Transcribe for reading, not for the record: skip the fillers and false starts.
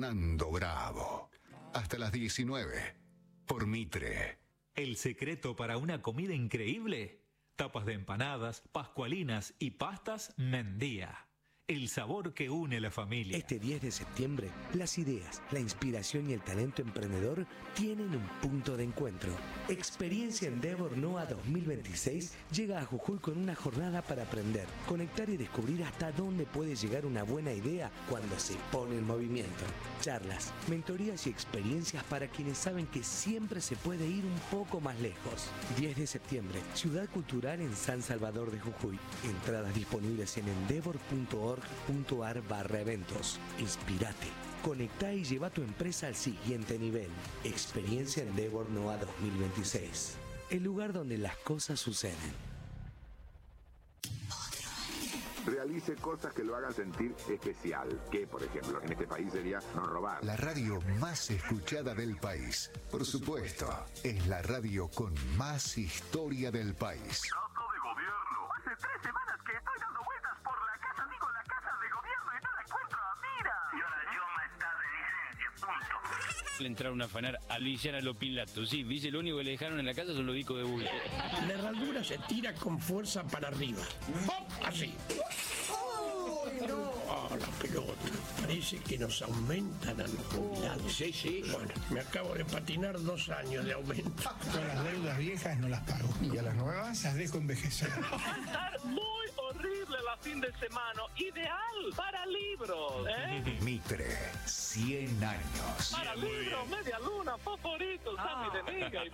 Fernando Bravo. Hasta las 19. Por Mitre. El secreto para una comida increíble. Tapas de empanadas, pascualinas y pastas Mendía. El sabor que une a la familia. Este 10 de septiembre, las ideas, la inspiración y el talento emprendedor tienen un punto de encuentro. Experiencia Endeavor NOA 2026 llega a Jujuy con una jornada para aprender, conectar y descubrir hasta dónde puede llegar una buena idea cuando se pone en movimiento. Charlas, mentorías y experiencias para quienes saben que siempre se puede ir un poco más lejos. 10 de septiembre, Ciudad Cultural en San Salvador de Jujuy. Entradas disponibles en endeavor.org.ar/eventos. Inspirate, conectá y lleva tu empresa al siguiente nivel. Experiencia Endeavor NOA 2026. El lugar donde las cosas suceden. Realice cosas que lo hagan sentir especial, que por ejemplo en este país sería no robar. La radio más escuchada del país, por supuesto, es la radio con más historia del país. Casa de gobierno. Hace 3 semanas que estoy dando vueltas por la casa, digo la casa de gobierno y no la encuentro a Mira. Y ahora Yoma está de licencia, punto. Le entraron a afanar a Luisiana Lopilato. Sí, dice, lo único que le dejaron en la casa son los discos de bulto. La herradura se tira con fuerza para arriba. ¡Hop! Así. La pelota. Parece que nos aumentan a los jubilados. Sí. Bueno, me acabo de patinar 2 años de aumento. Todas las deudas viejas no las pago. Y a las nuevas las dejo envejecer. Estar muy horrible la fin de semana. Ideal para libros. Mitre, 100 años. Para libros, media luna, favoritos, Sammy de Miga.